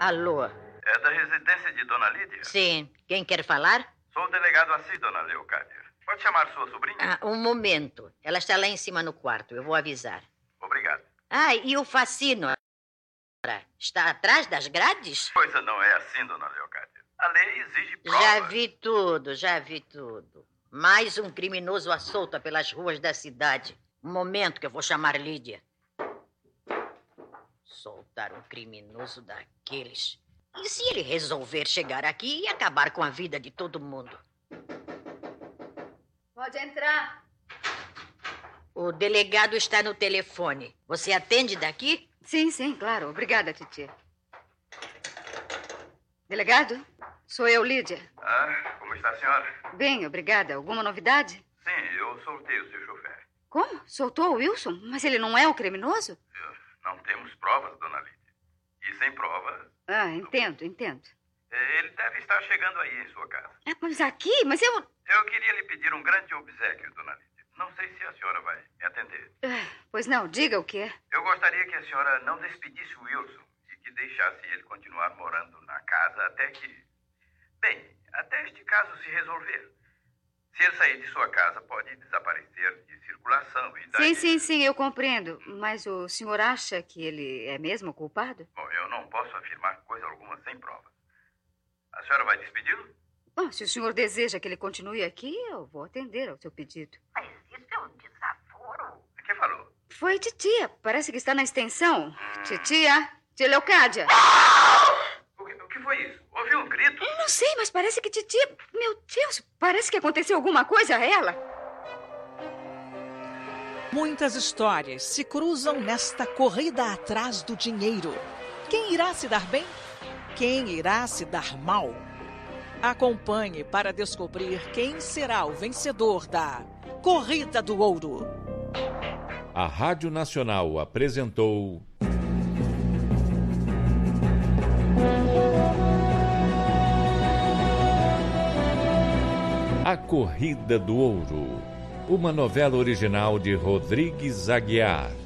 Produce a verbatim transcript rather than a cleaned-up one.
Alô? É da residência de Dona Lídia? Sim. Quem quer falar? Sou o delegado Assis, Dona Leocádia. Pode chamar sua sobrinha? Ah, um momento. Ela está lá em cima no quarto. Eu vou avisar. Obrigado. Ah, e o Facino? Está atrás das grades? Coisa não é assim, Dona Leocádia. A lei exige provas. Já vi tudo, já vi tudo. Mais um criminoso à solta pelas ruas da cidade. Um momento que eu vou chamar Lídia. Soltar um criminoso daqueles. E se ele resolver chegar aqui e acabar com a vida de todo mundo? Pode entrar. O delegado está no telefone. Você atende daqui? Sim, sim, claro. Obrigada, titia. Delegado? Sou eu, Lídia. Ah, como está a senhora? Bem, obrigada. Alguma novidade? Sim, eu soltei o seu chofer. Como? Soltou o Wilson? Mas ele não é o criminoso? Eu- Não temos provas, Dona Lídia. E sem provas, Ah, entendo, entendo. eh, ele deve estar chegando aí em sua casa. Ah, mas aqui? Mas eu... Eu queria lhe pedir um grande obséquio, Dona Lídia. Não sei se a senhora vai me atender. Ah, pois não, diga o que é. Eu gostaria que a senhora não despedisse o Wilson e que deixasse ele continuar morando na casa até que... Bem, até este caso se resolver. Se ele sair de sua casa, pode desaparecer de circulação e daí... Sim, sim, sim, eu compreendo. Mas o senhor acha que ele é mesmo o culpado? Bom, eu não posso afirmar coisa alguma sem provas. A senhora vai despedi-lo? Bom, se o senhor deseja que ele continue aqui, eu vou atender ao seu pedido. Mas isso é um desaforo. Quem falou? Foi titia. Parece que está na extensão. Titia? Tia Leocádia. O que, o que foi isso? Ouviu um grito? Eu não sei, mas parece que titia... Meu Deus, parece que aconteceu alguma coisa a ela. Muitas histórias se cruzam nesta corrida atrás do dinheiro. Quem irá se dar bem? Quem irá se dar mal? Acompanhe para descobrir quem será o vencedor da Corrida do Ouro. A Rádio Nacional apresentou... A Corrida do Ouro, uma novela original de Rodrigues Aguiar.